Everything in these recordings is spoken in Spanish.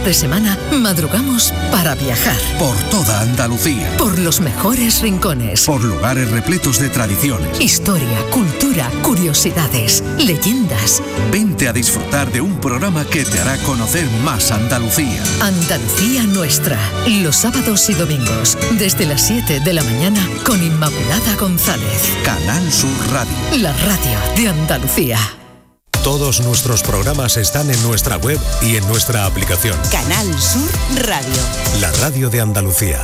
de semana madrugamos para viajar. Por toda Andalucía. Por los mejores rincones. Por lugares repletos de tradiciones. Historia, cultura, curiosidades, leyendas. Vente a disfrutar de un programa que te hará conocer más Andalucía. Andalucía Nuestra. Los sábados y domingos, desde las 7 de la mañana, con Inmaculada González. Canal Sur Radio. La radio de Andalucía. Todos nuestros programas están en nuestra web y en nuestra aplicación. Canal Sur Radio. La radio de Andalucía.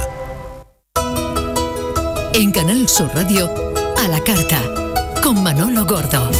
En Canal Sur Radio, a la carta, con Manolo Gordo.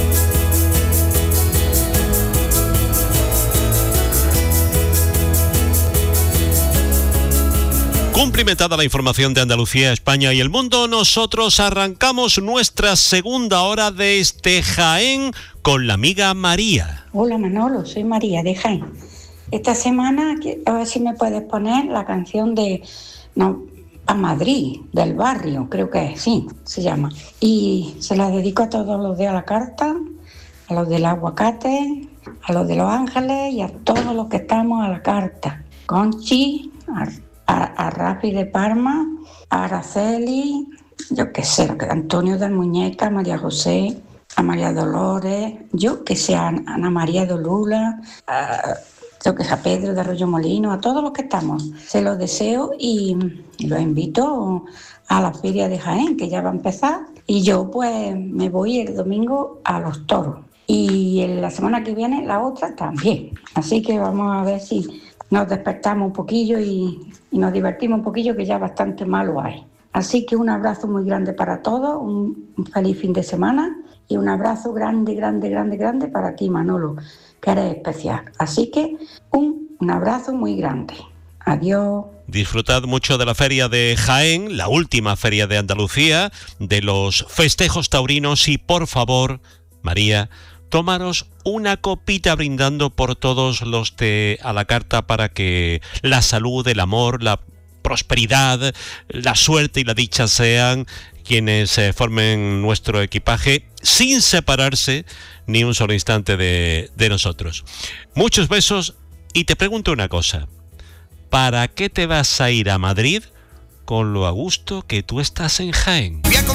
Cumplimentada la información de Andalucía, España y el mundo, nosotros arrancamos nuestra segunda hora desde Jaén con la amiga María. Hola Manolo, soy María de Jaén. Esta semana, a ver si me puedes poner la canción de A Madrid, del barrio, creo que es, sí, se llama. Y se la dedico a todos los de A la Carta, a los del Aguacate, a los de Los Ángeles y a todos los que estamos a la carta. Conchi, a Rafi de Parma, a Araceli, yo qué sé, a Antonio de Muñeca, a María José, a María Dolores, yo que sé, a Ana María de Olula, yo que sé, a Pedro de Arroyo Molino, a todos los que estamos. Se los deseo y los invito a la feria de Jaén, que ya va a empezar. Y yo pues me voy el domingo a Los Toros. Y la semana que viene la otra también. Así que vamos a ver si nos despertamos un poquillo y nos divertimos un poquillo, que ya bastante malo hay. Así que un abrazo muy grande para todos, un feliz fin de semana y un abrazo grande, grande, grande, grande para ti, Manolo, que eres especial. Así que un abrazo muy grande. Adiós. Disfrutad mucho de la feria de Jaén, la última feria de Andalucía, de los festejos taurinos y, por favor, María, tomaros una copita brindando por todos los de A la Carta para que la salud, el amor, la prosperidad, la suerte y la dicha sean quienes formen nuestro equipaje sin separarse ni un solo instante de nosotros. Muchos besos y te pregunto una cosa. ¿Para qué te vas a ir a Madrid con lo a gusto que tú estás en Jaén?